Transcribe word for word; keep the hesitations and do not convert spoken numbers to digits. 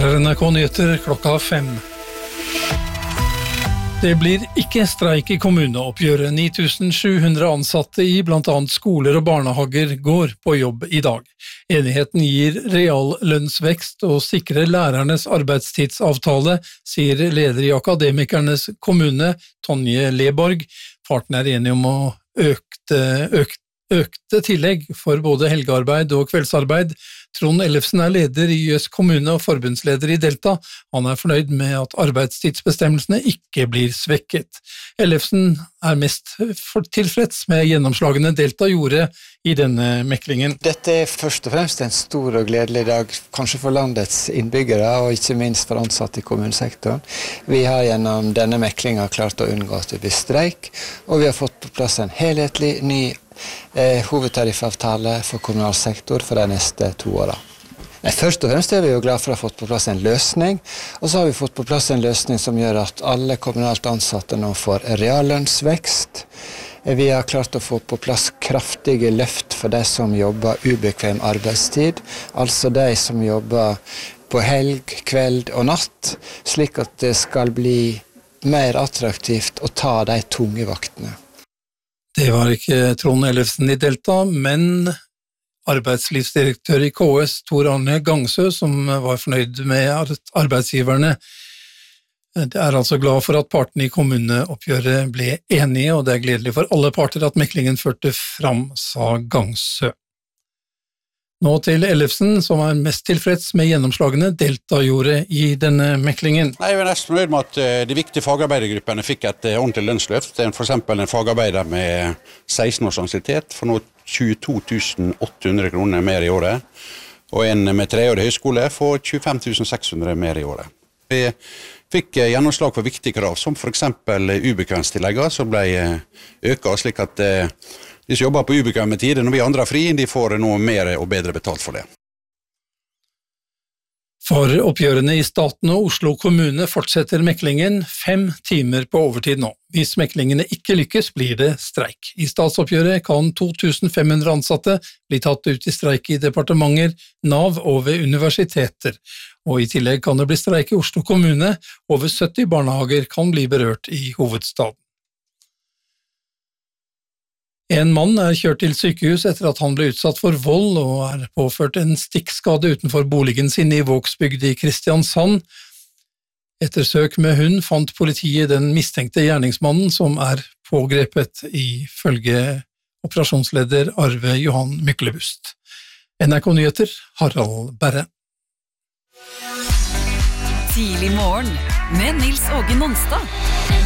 Her er N R K Nyheter klokka fem. Det blir ikke streik i kommuneoppgjøret. ni tusen sju hundre ansatte i blant annet skoler og barnehager går på jobb i dag. Enigheten gir reallønnsvekst og sikrer lærernes arbeidstidsavtale, sier leder i Akademikernes kommune, Tonje Leborg. Partene er enige om å økte, økte Økte tillegg for både helgearbeid og kveldsarbeid. Trond Ellefsen er leder i Jøs kommune og forbundsleder i Delta. Han er fornøyd med at arbeidstidsbestemmelsene ikke blir svekket. Ellefsen er mest tilfreds med gjennomslagene Delta gjorde i denne meklingen. Dette er først og fremst en stor og gledelig dag, kanskje for landets innbyggere og ikke minst for ansatte i kommunesektoren. Vi har gjennom denne meklingen klart å unngå at det blir streik, og vi har fått på plass en helhetlig ny Eh, hovedtariffavtale for kommunal sektor for de neste to åra. Nei, først og fremst er vi jo glad for å ha fått på plass en løsning, og så har vi fått på plass en løsning som gjør at alle kommunalt ansatte nå får reallønnsvekst. Vi har klart å få på plass kraftige løft for de som jobber ubekvem arbeidstid, altså de som jobber på helg, kveld og natt, slik at det skal bli mer attraktivt å ta de tunge vaktene. Det var ikke Trond Ellefsen i Delta, men arbeidslivsdirektør i K S, Tor Arne Gangsø, som var fornøyd med at arbeidsgiverne. Det er altså glad for at partene i kommuneoppgjøret ble enige, og det er gledelig for alle parter at meklingen førte fram, sa Gangsø. Nå til Ellefsen, som er mest tilfreds med gjennomslagene Delta gjorde i denne meklingen. Jeg er nesten fornøyd med at de viktige fagarbeidergruppene fikk et ordentlig lønnsløft. For eksempel en fagarbeider med seksten års ansiennitet for nå tjueto tusen åtte hundre kroner mer i året, og en med treårig høyskole får tjuefem tusen seks hundre mer i året. Vi fikk gjennomslag for viktige krav, som for eksempel ubekvemstillegget, som ble øket, slik at de som jobber på ubekvemme tider, når vi andre har fri, de får noe mer og bedre betalt for det. For oppgjørene i staten og Oslo kommune fortsetter meklingen fem timer på overtid nå. Hvis meklingene ikke lykkes, blir det streik. I statsoppgjøret kan to tusen fem hundre ansatte bli tatt ut i streik i departementer, Nav og ved universiteter. Og i tillegg kan det bli streik i Oslo kommune. Over sytti barnehager kan bli berørt i hovedstaden. En mann er kjørt til sykehus etter at han ble utsatt for vold og er påført en stikkskade utenfor boligen sin i Vågsbygd i Kristiansand. Etter søk med hund fant politiet den mistenkte gjerningsmannen som er pågrepet, ifølge operasjonsleder Arve Johan Myklebust. N R K Nyheter, Harald Berre. Tidlig morgen med Nils Åge Nonstad.